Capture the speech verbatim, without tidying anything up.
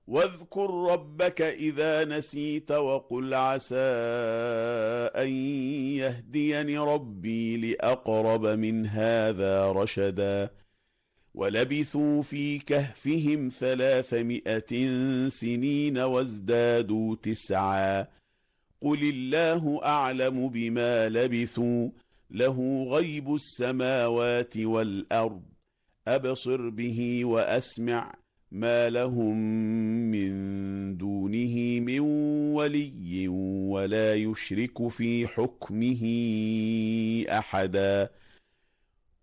واذكر ربك إذا نسيت وقل عسى أن يهديني ربي لأقرب من هذا رشدا ولبثوا في كهفهم ثلاثمائة سنين وازدادوا تسعا قل الله أعلم بما لبثوا له غيب السماوات والأرض أبصر به وأسمع ما لهم من دونه من ولي ولا يشرك في حكمه أحدا